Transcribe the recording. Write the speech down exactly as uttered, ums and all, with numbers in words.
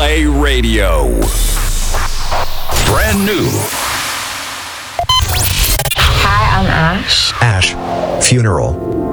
Play Radio. Brand new. Hi, I'm Ash. Ash, funeral.